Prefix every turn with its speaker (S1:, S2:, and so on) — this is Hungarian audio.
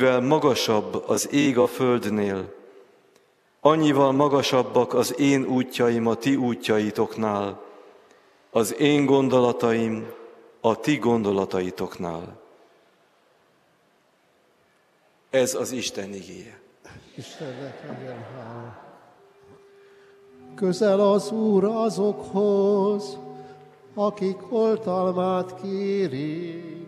S1: amennyivel magasabb az ég a földnél, annyival magasabbak az én útjaim a ti útjaitoknál, az én gondolataim a ti gondolataitoknál. Ez az Isten igéje.
S2: Istennek legyen hála. Közel az Úr azokhoz, akik oltalmát kérik.